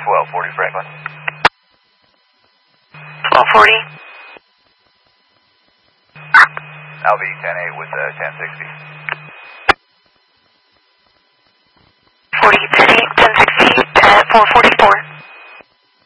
1240 Franklin. 1240. I'll be 10-8 with 1060. 40, 10-8, 1060 at 444.